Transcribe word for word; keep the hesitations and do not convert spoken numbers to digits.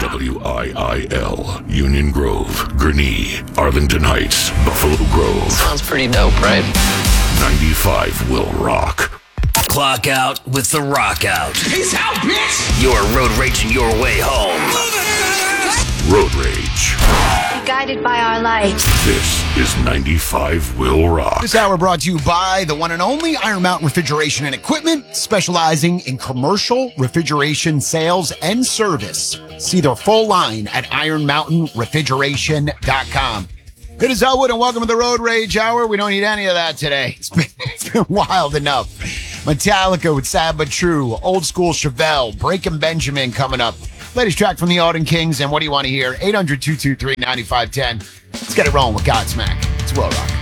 W I I L, Union Grove, Gurnee, Arlington Heights, Buffalo Grove. Sounds pretty dope, right? ninety-five will rock. Clock out with the rock out. Peace out, bitch! You're road raging your way home. Road Rage. Guided by our light. This is ninety-five will rock. This hour brought to you by the one and only Iron Mountain Refrigeration and Equipment, specializing in commercial refrigeration sales and service. See their full line at iron mountain refrigeration dot com. It is Elwood, and welcome to the Road Rage Hour. We don't need any of that today. It's been, it's been wild enough. Metallica with Sad But True, Old School Chevelle, Breaking Benjamin coming up. Latest track from the Alden Kings, and what do you want to hear? eight hundred, two two three, nine five one zero. Let's get it rolling with Godsmack. It's Will Rock.